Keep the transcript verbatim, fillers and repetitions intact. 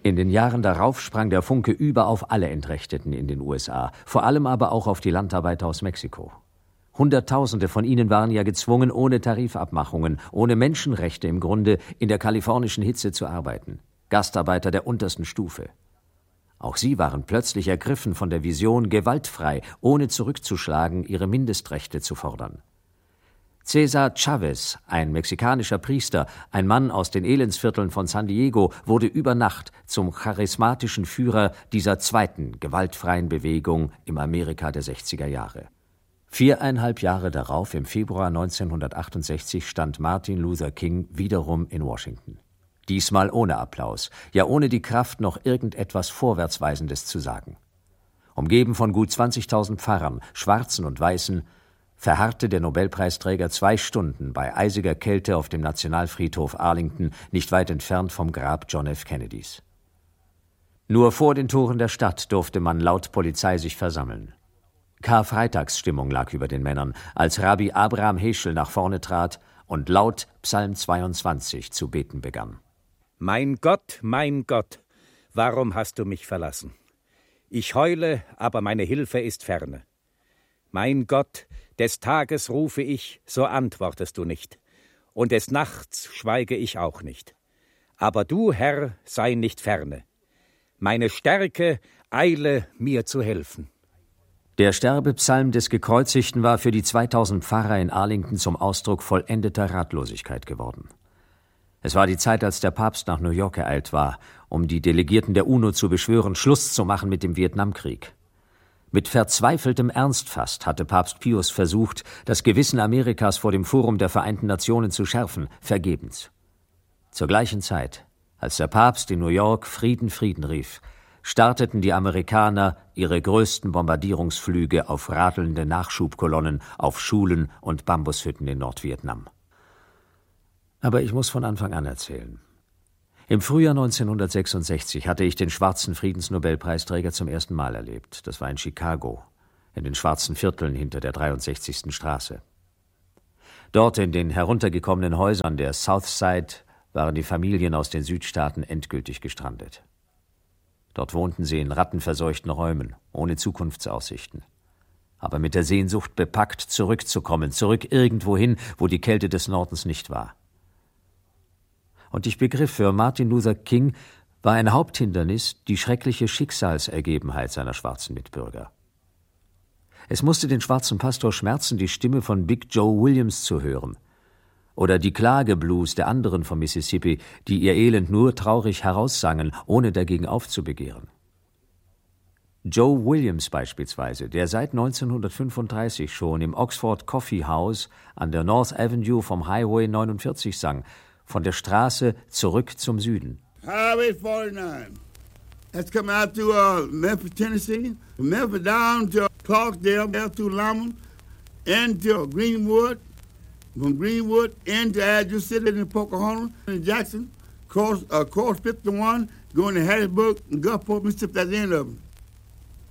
In den Jahren darauf sprang der Funke über auf alle Entrechteten in den U S A, vor allem aber auch auf die Landarbeiter aus Mexiko. Hunderttausende von ihnen waren ja gezwungen, ohne Tarifabmachungen, ohne Menschenrechte im Grunde, in der kalifornischen Hitze zu arbeiten. Gastarbeiter der untersten Stufe. Auch sie waren plötzlich ergriffen von der Vision, gewaltfrei, ohne zurückzuschlagen, ihre Mindestrechte zu fordern. Cesar Chavez, ein mexikanischer Priester, ein Mann aus den Elendsvierteln von San Diego, wurde über Nacht zum charismatischen Führer dieser zweiten gewaltfreien Bewegung im Amerika der sechziger Jahre. Viereinhalb Jahre darauf, im Februar neunzehnhundertachtundsechzig, stand Martin Luther King wiederum in Washington. Diesmal ohne Applaus, ja ohne die Kraft, noch irgendetwas Vorwärtsweisendes zu sagen. Umgeben von gut zwanzigtausend Pfarrern, Schwarzen und Weißen, verharrte der Nobelpreisträger zwei Stunden bei eisiger Kälte auf dem Nationalfriedhof Arlington, nicht weit entfernt vom Grab John F. Kennedys. Nur vor den Toren der Stadt durfte man laut Polizei sich versammeln. Karfreitagsstimmung lag über den Männern, als Rabbi Abraham Heschel nach vorne trat und laut Psalm zweiundzwanzig zu beten begann. Mein Gott, mein Gott, warum hast du mich verlassen? Ich heule, aber meine Hilfe ist ferne. Mein Gott, des Tages rufe ich, so antwortest du nicht, und des Nachts schweige ich auch nicht. Aber du, Herr, sei nicht ferne. Meine Stärke, eile, mir zu helfen. Der Sterbepsalm des Gekreuzigten war für die zweitausend Pfarrer in Arlington zum Ausdruck vollendeter Ratlosigkeit geworden. Es war die Zeit, als der Papst nach New York geeilt war, um die Delegierten der UNO zu beschwören, Schluss zu machen mit dem Vietnamkrieg. Mit verzweifeltem Ernst fast hatte Papst Pius versucht, das Gewissen Amerikas vor dem Forum der Vereinten Nationen zu schärfen, vergebens. Zur gleichen Zeit, als der Papst in New York Frieden, Frieden rief, starteten die Amerikaner ihre größten Bombardierungsflüge auf radelnde Nachschubkolonnen, auf Schulen und Bambushütten in Nordvietnam. Aber ich muss von Anfang an erzählen. Im Frühjahr neunzehnhundertsechsundsechzig hatte ich den schwarzen Friedensnobelpreisträger zum ersten Mal erlebt. Das war in Chicago, in den schwarzen Vierteln hinter der dreiundsechzigsten Straße. Dort in den heruntergekommenen Häusern der South Side waren die Familien aus den Südstaaten endgültig gestrandet. Dort wohnten sie in rattenverseuchten Räumen, ohne Zukunftsaussichten. Aber mit der Sehnsucht bepackt, zurückzukommen, zurück irgendwohin, wo die Kälte des Nordens nicht war. Und ich begriff, für Martin Luther King war ein Haupthindernis die schreckliche Schicksalsergebenheit seiner schwarzen Mitbürger. Es musste den schwarzen Pastor schmerzen, die Stimme von Big Joe Williams zu hören. Oder die Klageblues der anderen vom Mississippi, die ihr Elend nur traurig heraussangen, ohne dagegen aufzubegehren. Joe Williams beispielsweise, der seit neunzehnhundertfünfunddreißig schon im Oxford Coffee House an der North Avenue vom Highway neunundvierzig sang, von der Straße zurück zum Süden. Highway forty-nine. That's coming out to uh, Memphis, Tennessee, from Memphis down to Clarksdale, down to Lamont, into Greenwood, from Greenwood into Azure City in Pocahontas and Jackson, cross, uh, cross fifty-one, going to Harrisburg and Gulfport, Mississippi. That's the end of them.